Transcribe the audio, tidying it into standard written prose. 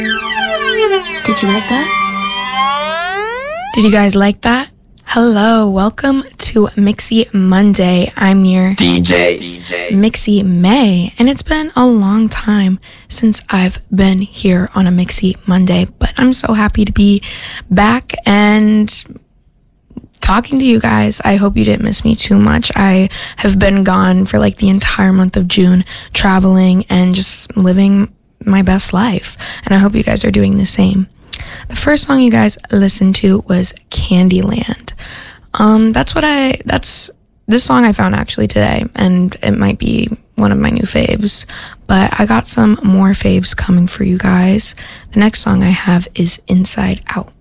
Did you like that? Did you guys like that? Hello, welcome to Mixy Monday. I'm your DJ Mixy May, and it's been a long time since I've been here on a Mixy Monday, but I'm so happy to be back and talking to you guys. I hope you didn't miss me too much. I have been gone for like the entire month of June, traveling and just living my best life, and I hope you guys are doing the same. The first song you guys listened to was Candyland. This song I found actually today, and it might be one of my new faves, but I got some more faves coming for you guys. The next song I have is Inside Out.